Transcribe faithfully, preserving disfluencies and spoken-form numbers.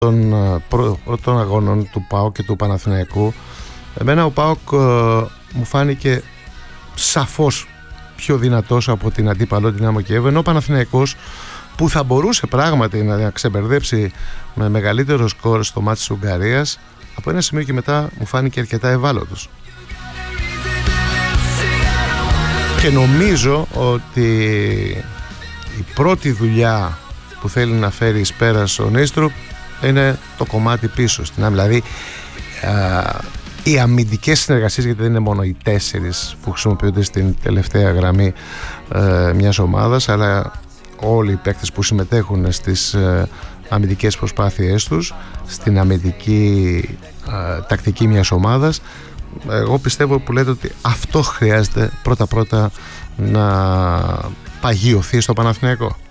των πρώτων αγώνων του ΠΑΟΚ και του Παναθηναϊκού, εμένα ο ΠΑΟΚ ε, μου φάνηκε σαφώς πιο δυνατός από την αντίπαλο Δυνάμο Κιέβου, ενώ ο Παναθηναϊκός, που θα μπορούσε πράγματι να ξεμπερδέψει με μεγαλύτερο σκορ στο μάτς της Ουγγαρίας, από ένα σημείο και μετά μου φάνηκε αρκετά ευάλωτος. Και νομίζω ότι η πρώτη δουλειά που θέλει να φέρει εις πέρας ο Νίστρουπ είναι το κομμάτι πίσω στην άμυνα. Δηλαδή α, οι αμυντικές συνεργασίες, γιατί δεν είναι μόνο οι τέσσερις που χρησιμοποιούνται στην τελευταία γραμμή ε, μιας ομάδας, αλλά όλοι οι παίκτες που συμμετέχουν στις ε, αμυντικές προσπάθειές τους, στην αμυντική ε, τακτική μιας ομάδας, εγώ πιστεύω που λέτε ότι αυτό χρειάζεται πρώτα πρώτα να παγιωθεί στο Παναθηναϊκό.